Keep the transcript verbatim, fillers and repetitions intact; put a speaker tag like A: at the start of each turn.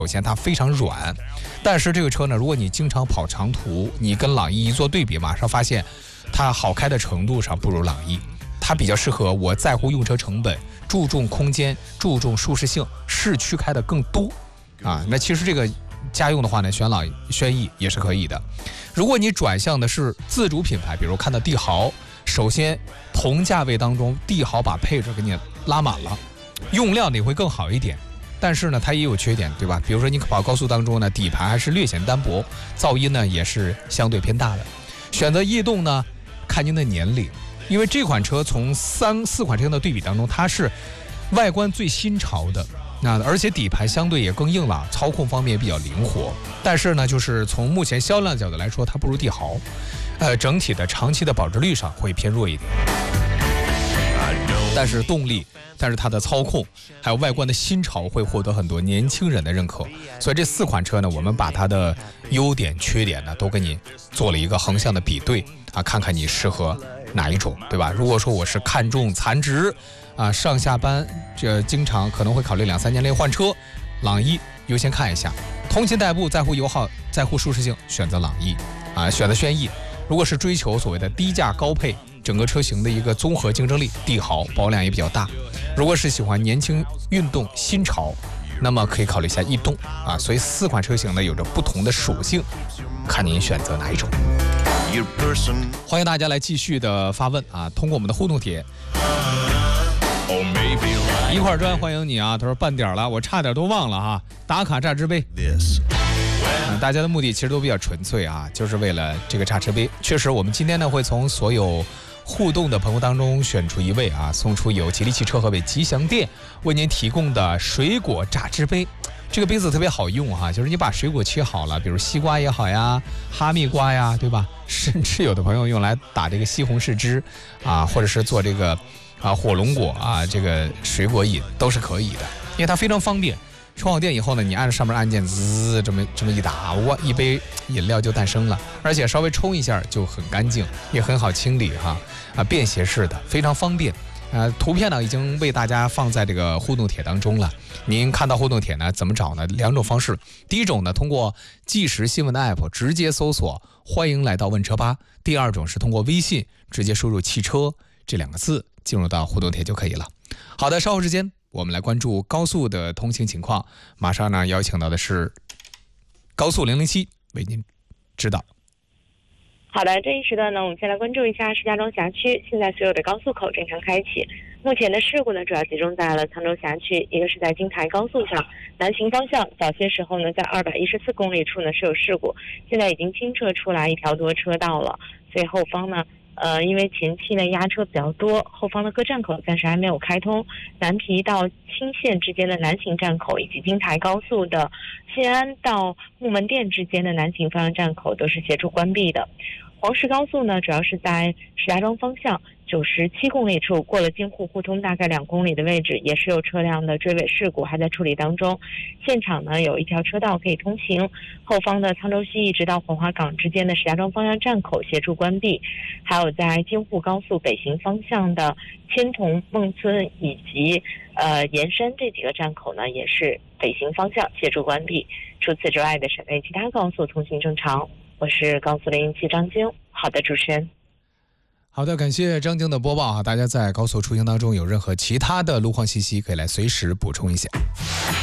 A: 首先它非常软，但是这个车呢，如果你经常跑长途，你跟朗逸一做对比，马上发现它好开的程度上不如朗逸。它比较适合我在乎用车成本，注重空间，注重舒适性，市区开的更多啊。那其实这个家用的话呢，选朗轩逸也是可以的。如果你转向的是自主品牌，比如看到帝豪，首先同价位当中，帝豪把配置给你拉满了，用料也会更好一点。但是呢，它也有缺点，对吧？比如说你跑高速当中呢，底盘还是略显单薄，噪音呢也是相对偏大的。选择逸动呢，看您的年龄，因为这款车从三四款车型的对比当中，它是外观最新潮的，那而且底盘相对也更硬朗，操控方面也比较灵活。但是呢，就是从目前销量角度来说，它不如帝豪，呃，整体的长期的保值率上会偏弱一点。但是动力，但是它的操控还有外观的新潮会获得很多年轻人的认可。所以这四款车呢，我们把它的优点缺点呢都给你做了一个横向的比对啊，看看你适合哪一种，对吧？如果说我是看重残值啊，上下班这经常可能会考虑两三年内换车，朗逸优先看一下。通勤代步在乎油耗，在乎舒适性，选择朗逸啊，选择轩逸。如果是追求所谓的低价高配，整个车型的一个综合竞争力，帝豪保量也比较大。如果是喜欢年轻运动新潮，那么可以考虑一下逸动啊。所以四款车型呢有着不同的属性，看您选择哪一种。欢迎大家来继续的发问啊，通过我们的互动帖。一块砖欢迎你啊，他说半点了，我差点都忘了哈，打卡榨汁杯。嗯、大家的目的其实都比较纯粹啊，就是为了这个榨汁杯。确实，我们今天呢会从所有互动的朋友当中选出一位啊，送出由吉利汽车河北吉祥店为您提供的水果榨汁杯。这个杯子特别好用哈、啊，就是你把水果切好了，比如西瓜也好呀，哈密瓜呀，对吧？甚至有的朋友用来打这个西红柿汁啊，或者是做这个啊火龙果啊这个水果饮都是可以的，因为它非常方便。充好电以后呢，你按上面按键，滋，这么这么一打，哇，一杯饮料就诞生了，而且稍微冲一下就很干净，也很好清理哈，啊，便携式的，非常方便。呃，图片呢已经为大家放在这个互动帖当中了。您看到互动帖呢，怎么找呢？两种方式。第一种呢，通过即时新闻的 app 直接搜索“欢迎来到问车吧”；第二种是通过微信直接输入“汽车”这两个字，进入到互动帖就可以了。好的，稍后时间我们来关注高速的通行情况。马上呢，邀请到的是高速零零七为您指导。
B: 好的，这一时段呢，我们先来关注一下石家庄辖区，现在所有的高速口正常开启。目前的事故呢，主要集中在了沧州辖区，一个是在京台高速上南行方向，早些时候呢，在二百一十四公里处呢是有事故，现在已经清撤出来一条多车道了，所以后方呢。呃，因为前期呢压车比较多，后方的各站口暂时还没有开通。南皮到青县之间的南行站口，以及京台高速的西安到木门店之间的南行方向站口都是协助关闭的。黄石高速呢，主要是在石家庄方向九十七公里处过了京沪互通大概两公里的位置，也是有车辆的追尾事故还在处理当中。现场呢有一条车道可以通行，后方的沧州西一直到黄花岗之间的石家庄方向站口协助关闭，还有在京沪高速北行方向的千桐孟村以及呃盐山这几个站口呢，也是北行方向协助关闭。除此之外的省内其他高速通行正常。我是高速零零七张晶。好的，主持人。
A: 好的，感谢张晶的播报啊！大家在高速出行当中有任何其他的路况信息，可以来随时补充一下。